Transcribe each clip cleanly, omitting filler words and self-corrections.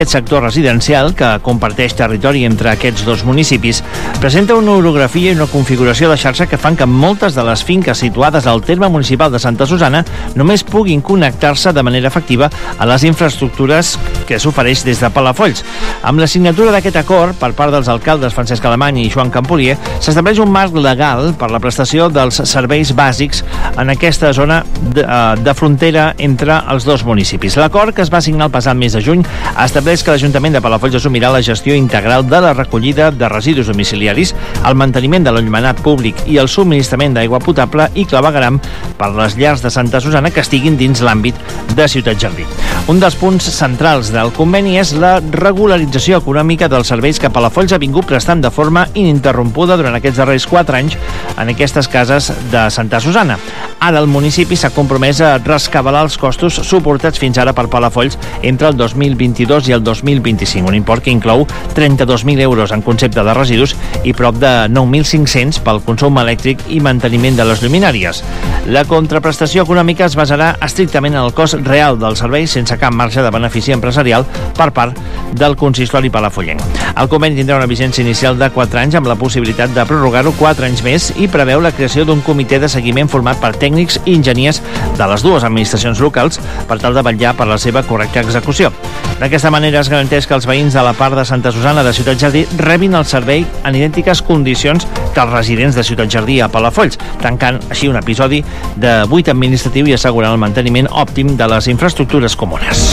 Aquest sector residencial, que comparteix territori entre aquests dos municipis, presenta una orografia i una configuració de xarxa que fan que moltes de les finques situades al terme municipal de Santa Susanna només puguin connectar-se de manera efectiva a les infraestructures que s'ofereix des de Palafolls. Amb la signatura d'aquest acord per part dels alcaldes Francesc Alemany i Joan Campolier, s'estableix un marc legal per la prestació dels serveis bàsics en aquesta zona de frontera entre els dos municipis. L'acord, que es va signar el passat mes de juny, estableix que l'Ajuntament de Palafolls assumirà la gestió integral de la recollida de residus domiciliaris, el manteniment de l'enllumenat públic i el subministrament d'aigua potable i clavegueram per les llars de Santa Susanna que estiguin dins l'àmbit de Ciutat Jardí. Un dels punts centrals del conveni és la regularització econòmica dels serveis que Palafolls ha vingut prestant de forma ininterrompuda durant aquests darrers 4 anys en aquestes cases de Santa Susanna. Ara el municipi s'ha compromès a rescabalar els costos suportats fins ara per Palafolls entre el 2022 i el 2025, un import que inclou 32.000 euros en concepte de residus i prop de 9.500 pel consum elèctric i manteniment de les lluminàries. La contraprestació econòmica es basarà estrictament en el cost real del servei sense cap marge de benefici empresarial per part del consistori palafollenc. El conveni tindrà una vigència inicial de 4 anys amb la possibilitat de prorrogar-ho 4 anys més i preveu la creació d'un comitè de seguiment format per tècnics i enginyers de les dues administracions locals per tal de vetllar per la seva correcta execució. D'aquesta manera es garanteix que els veïns de la part de Santa Susanna de Ciutat Jardí rebin el servei en idèntiques condicions que els residents de Ciutat Jardí a Palafolls, tancant així un episodi de buit administratiu i assegurant el manteniment òptim de les infraestructures comunes.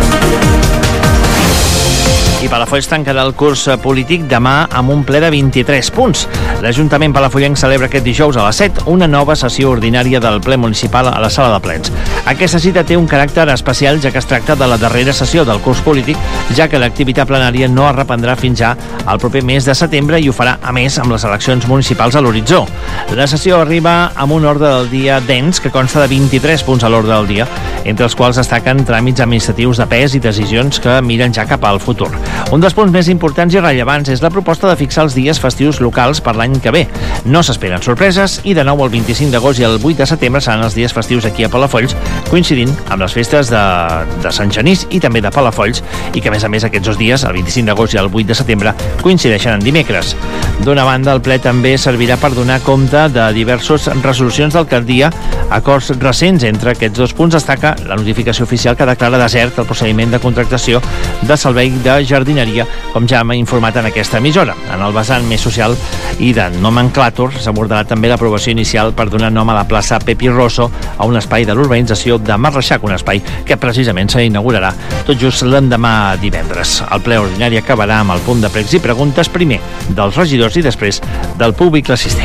I Palafolls tancarà el curs polític demà amb un ple de 23 punts. L'Ajuntament palafollenc celebra aquest dijous a les 7 una nova sessió ordinària del ple municipal a la sala de plens. Aquesta cita té un caràcter especial ja que es tracta de la darrera sessió del curs polític, ja que l'activitat plenària no es reprendrà fins ja al proper mes de setembre i ho farà, a més, amb les eleccions municipals a l'horitzó. La sessió arriba amb un ordre del dia dens que consta de 23 punts a l'ordre del dia, entre els quals destaquen tràmits administratius de pes i decisions que miren ja cap al futur. Un dels punts més importants i rellevants és la proposta de fixar els dies festius locals per l'any que ve. No s'esperen sorpreses i de nou el 25 d'agost i el 8 de setembre seran els dies festius aquí a Palafolls, coincidint amb les festes de Sant Genís i també de Palafolls, i que a més aquests dos dies, el 25 d'agost i el 8 de setembre, coincideixen en dimecres. D'una banda, el ple també servirà per donar compte de diverses resolucions d'alcaldia, acords recents. Entre aquests dos punts destaca la notificació oficial que declara desert el procediment de contractació de servei de jardineria, com ja hem informat en aquesta emissora. En el vessant més social i de nomenclàtor s'abordarà també l'aprovació inicial per donar nom a la plaça Pepi Rosso, a un espai de l'urbanització de Marreixac, un espai que precisament s'inaugurarà tot just l'endemà divendres. El ple ordinari acabarà amb el punt de pregs i preguntes, primer dels regidors i després del públic assistent.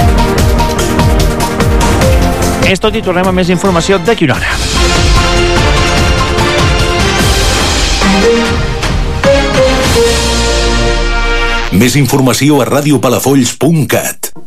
És tot i tornem a més informació d'aquí una hora. Més informació a radiopalafolls.cat.